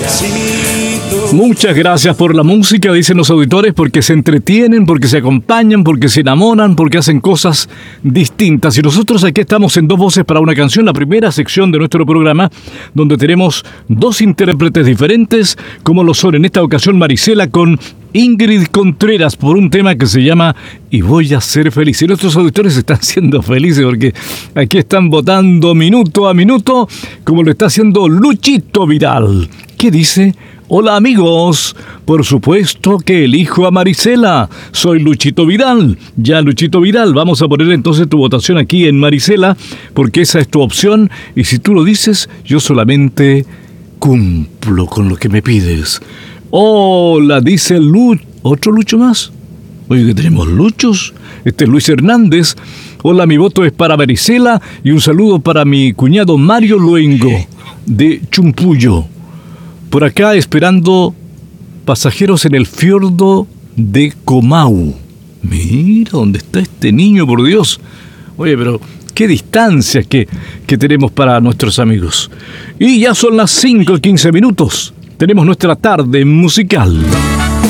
Muchas gracias por la música, dicen los auditores, porque se entretienen, porque se acompañan, porque se enamoran, porque hacen cosas distintas. Y nosotros aquí estamos en Dos Voces para una Canción, la primera sección de nuestro programa, donde tenemos dos intérpretes diferentes, como lo son en esta ocasión Marisela con Ingrid Contreras, por un tema que se llama Y voy a ser feliz. Y nuestros auditores están siendo felices porque aquí están votando minuto a minuto, como lo está haciendo Luchito Vidal. ¿Qué dice? Hola amigos, por supuesto que elijo a Marisela, soy Luchito Vidal. Ya Luchito Vidal, vamos a poner entonces tu votación aquí en Marisela, porque esa es tu opción, y si tú lo dices, yo solamente cumplo con lo que me pides. Hola, dice ¿otro Lucho más? Oye, que tenemos Luchos. Este es Luis Hernández. Hola, mi voto es para Marisela, y un saludo para mi cuñado Mario Luengo, de Chumpuyo. Por acá esperando pasajeros en el fiordo de Comau. Mira dónde está este niño, por Dios. Oye, pero qué distancias que tenemos para nuestros amigos. Y ya son las 5:15. Tenemos nuestra tarde musical.